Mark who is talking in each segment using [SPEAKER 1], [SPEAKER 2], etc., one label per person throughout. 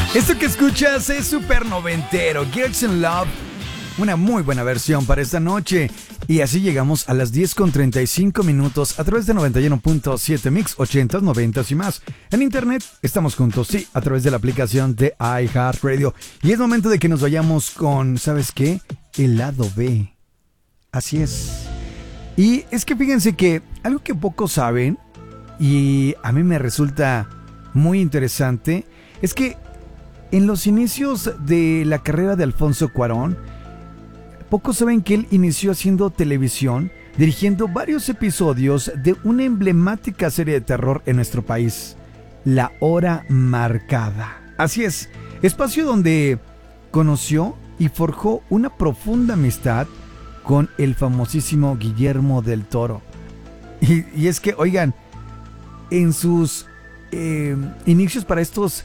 [SPEAKER 1] Esto que escuchas es súper noventero, Girls in Love, una muy buena versión para esta noche. Y así llegamos a las 10:35 a través de 91.7 Mix, 80s, 90s y más. En internet estamos juntos, sí, a través de la aplicación de iHeartRadio. Y es momento de que nos vayamos con, ¿sabes qué? El lado B. Así es. Y es que fíjense que algo que pocos saben, y a mí me resulta muy interesante, es que en los inicios de la carrera de Alfonso Cuarón, pocos saben que él inició haciendo televisión, dirigiendo varios episodios de una emblemática serie de terror en nuestro país, La Hora Marcada. Así es, espacio donde conoció y forjó una profunda amistad con el famosísimo Guillermo del Toro. Y es que, oigan, en sus inicios para estos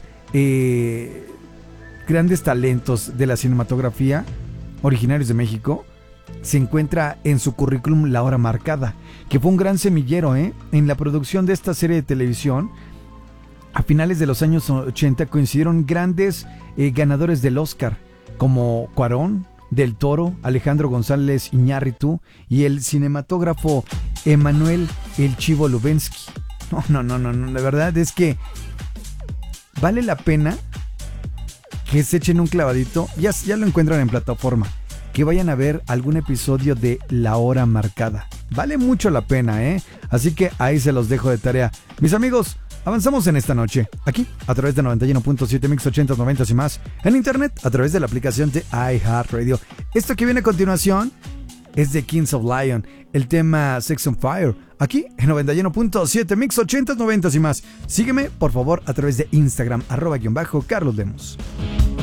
[SPEAKER 1] grandes talentos de la cinematografía originarios de México, se encuentra en su currículum La Hora Marcada, que fue un gran semillero en la producción de esta serie de televisión. A finales de los años 80 coincidieron grandes ganadores del Oscar, como Cuarón, Del Toro, Alejandro González Iñárritu y el cinematógrafo Emanuel El Chivo Lubensky. No, de verdad es que vale la pena que se echen un clavadito, ya lo encuentran en plataforma, que vayan a ver algún episodio de La Hora Marcada. Vale mucho la pena, Así que ahí se los dejo de tarea. Mis amigos, avanzamos en esta noche, aquí, a través de 91.7 Mix 80, 90 y más, en internet, a través de la aplicación de iHeartRadio. Esto que viene a continuación es de Kings of Lion, el tema Sex on Fire, aquí en 91.7 Mix 80, 90 y más. Sígueme, por favor, a través de Instagram, @_Carlos Lemus.